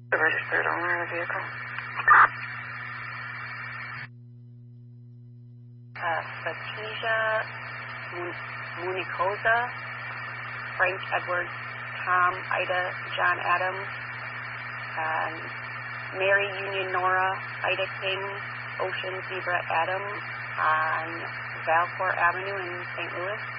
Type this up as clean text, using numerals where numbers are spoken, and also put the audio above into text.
The registered owner of the vehicle. Fatija Municoza, Frank Edward, Tom Ida John Adams, Mary Union Nora Ida King, Ocean Zebra Adam on Valcourt Avenue in St. Louis.